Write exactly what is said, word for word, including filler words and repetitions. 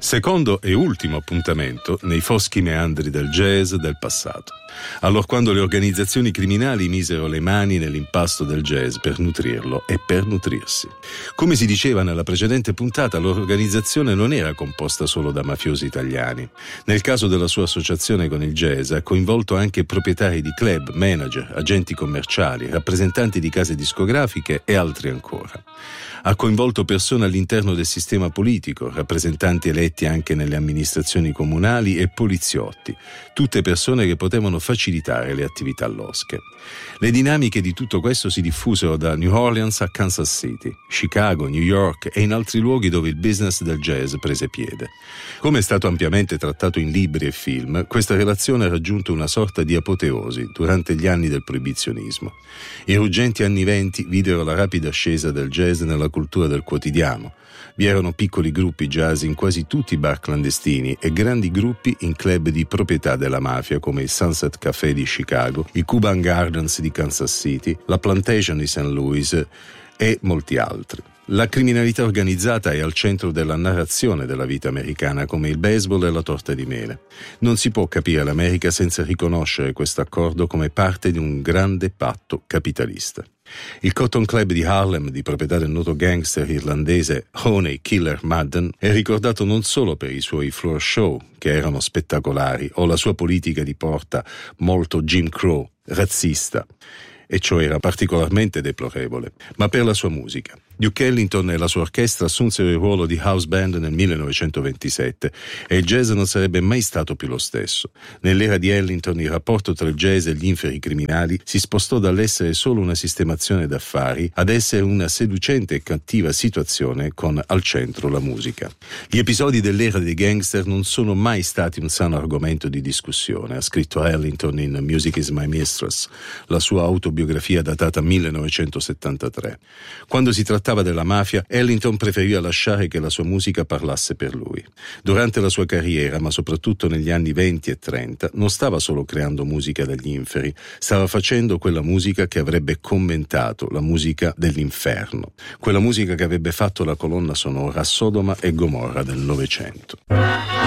Secondo e ultimo appuntamento nei foschi meandri del jazz del passato, allorquando le organizzazioni criminali misero le mani nell'impasto del jazz per nutrirlo e per nutrirsi. Come si diceva nella precedente puntata, l'organizzazione non era composta solo da mafiosi italiani. Nel caso della sua associazione con il jazz ha coinvolto anche proprietari di club, manager, agenti commerciali, rappresentanti di case discografiche e altri ancora. Ha coinvolto persone all'interno del sistema politico, rappresentanti eletti anche nelle amministrazioni comunali e poliziotti, tutte persone che potevano facilitare le attività losche. Le dinamiche di tutto questo si diffusero da New Orleans a Kansas City, Chicago, New York e in altri luoghi dove il business del jazz prese piede. Come è stato ampiamente trattato in libri e film, questa relazione ha raggiunto una sorta di apoteosi durante gli anni del proibizionismo. I ruggenti anni venti videro la rapida ascesa del jazz nella cultura del quotidiano. Vi erano piccoli gruppi jazz in quasi tutti i bar clandestini e grandi gruppi in club di proprietà della mafia come il Sunset Café di Chicago, il Cuban Gardens di Kansas City, la Plantation di Saint Louis e molti altri. La criminalità organizzata è al centro della narrazione della vita americana, come il baseball e la torta di mele. Non si può capire l'America senza riconoscere questo accordo come parte di un grande patto capitalista. Il Cotton Club di Harlem, di proprietà del noto gangster irlandese Honey Killer Madden, è ricordato non solo per i suoi floor show, che erano spettacolari, o la sua politica di porta molto Jim Crow, razzista, e ciò era particolarmente deplorevole, ma per la sua musica. Duke Ellington e la sua orchestra assunsero il ruolo di house band nel millenovecentoventisette e il jazz non sarebbe mai stato più lo stesso. Nell'era di Ellington il rapporto tra il jazz e gli inferi criminali si spostò dall'essere solo una sistemazione d'affari ad essere una seducente e cattiva situazione con al centro la musica. Gli episodi dell'era dei gangster non sono mai stati un sano argomento di discussione, ha scritto Ellington in Music is My Mistress, la sua autobiografia datata millenovecentosettantatré. Quando si trattava della mafia, Ellington preferiva lasciare che la sua musica parlasse per lui. Durante la sua carriera, ma soprattutto negli anni venti e trenta, non stava solo creando musica degli inferi, stava facendo quella musica che avrebbe commentato la musica dell'inferno, quella musica che avrebbe fatto la colonna sonora Sodoma e Gomorra del Novecento.